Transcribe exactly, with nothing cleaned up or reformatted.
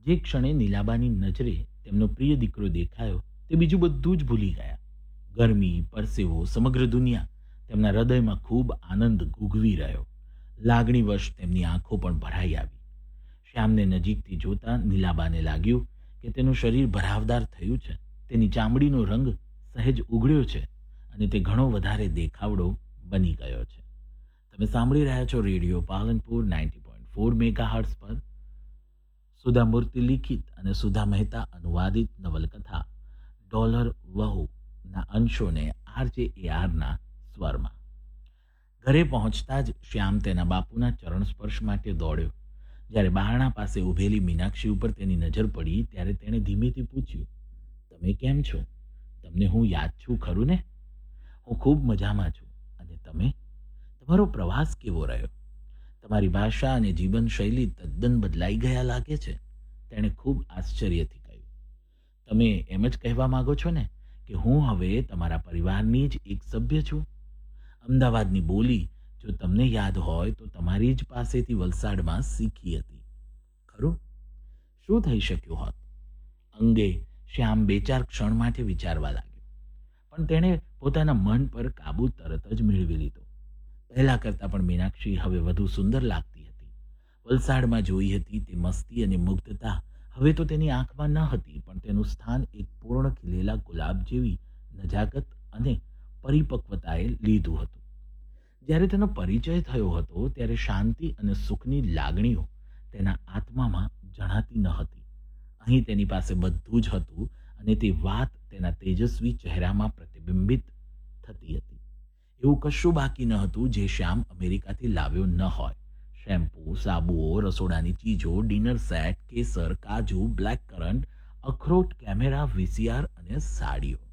જે ક્ષણે નીલાબાની નજરે તેમનો પ્રિય દીકરો દેખાયો, તે બીજું બધું જ ભૂલી ગયા. ગરમી, પરસેવો, સમગ્ર દુનિયા તેમના હૃદયમાં ખૂબ આનંદ ગુગવી રહ્યો. લાગણીવશ તેમની આંખો પણ ભરાઈ આવી. શ્યામને નજીકથી જોતા નીલાબાને લાગ્યું કે તેનું શરીર ભરાવદાર થયું છે. તેની ચામડીનો રંગ સહેજ ઉઘડ્યો છે અને તે ઘણો વધારે દેખાવડો બની ગયો છે. તમે સાંભળી રહ્યા છો radio Palanpur ninety point four mega hertz પર સુધા મૂર્તિ લિખિત અને સુધા મહેતા અનુવાદિત નવલકથા ડોલર વહુના અંશોને આરજે એઆરના સ્વરમાં. ઘરે પહોંચતા જ શ્યામ તેના બાપુના ચરણ સ્પર્શ માટે દોડ્યો. જ્યારે બારણા પાસે ઊભેલી મીનાક્ષી ઉપર તેની નજર પડી ત્યારે તેણે ધીમેથી પૂછ્યું, તમે કેમ છો? તમને હું યાદ છું ખરું ને? હું ખૂબ મજામાં છું. અને તમે? તમારો પ્રવાસ કેવો રહ્યો? તમારી ભાષા અને જીવનશૈલી તદ્દન બદલાઈ ગયા લાગે છે. તેણે ખૂબ આશ્ચર્યથી કહ્યું. તમે એમ જ કહેવા માંગો છો ને કે હું હવે તમારા પરિવારની જ એક સભ્ય છું? અમદાવાદની બોલી જો તમને યાદ હોય તો તમારી જ પાસેથી વલસાડમાં શીખી હતી, ખરું? શું થઈ શક્યું હોત અંગે શ્યામ બે ચાર ક્ષણ માટે વિચારવા લાગ્યો. પણ તેણે પોતાના મન પર કાબુ તરત જ મેળવી લીધો. પહેલા કરતાં પણ મીનાક્ષી હવે વધુ સુંદર લાગતી હતી. વલસાડમાં જોઈ હતી તે મસ્તી અને મુગ્ધતા હવે તો તેની આંખમાં ન હતી, પણ તેનું સ્થાન એક પૂર્ણ ખીલેલા ગુલાબ જેવી નજાકત અને પરિપક્વતાએ લીધું હતું. જ્યારે તેનો પરિચય થયો હતો ત્યારે શાંતિ અને સુખની લાગણીઓ તેના આત્મામાં જણાતી ન હતી. અહીં તેની પાસે બધું જ હતું અને તે વાત તેના તેજસ્વી ચહેરામાં પ્રતિબિંબિત થતી હતી. એવું કશું બાકી ન હતું જે શ્યામ અમેરિકાથી લાવ્યો ન હોય. શેમ્પૂ, સાબુઓ, રસોડાની ચીજો, ડિનર સેટ, કેસર, કાજુ, બ્લેક કરન્ટ, અખરોટ, કેમેરા, વીસીઆર અને સાડીઓ.